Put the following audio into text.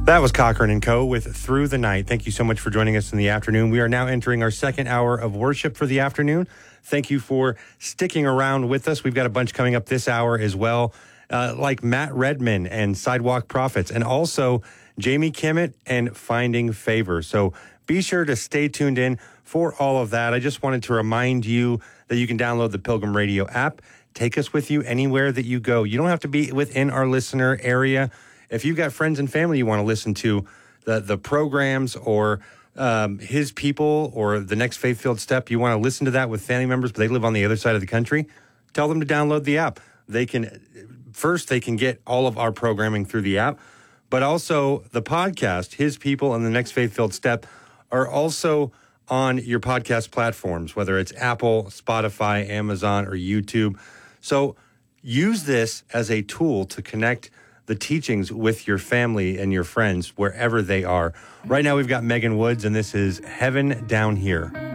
That was Cochran and Co. with Through the Night. Thank you so much for joining us in the afternoon. We are now entering our second hour of worship for the afternoon. Thank you for sticking around with us. We've got a bunch coming up this hour as well, like Matt Redman and Sidewalk Prophets, and also Jamie Kimmett and Finding Favor. So be sure to stay tuned in for all of that. I just wanted to remind you that you can download the Pilgrim Radio app. Take us with you anywhere that you go. You don't have to be within our listener area. If you've got friends and family you want to listen to the programs or His People or the Next Faith-Filled Step, you want to listen to that with family members, but they live on the other side of the country, tell them to download the app. They can get all of our programming through the app, but also the podcast, His People and the Next Faith-Filled Step, are also on your podcast platforms, whether it's Apple, Spotify, Amazon, or YouTube. So use this as a tool to connect the teachings with your family and your friends wherever they are. Right now we've got Megan Woods, and this is Heaven Down Here.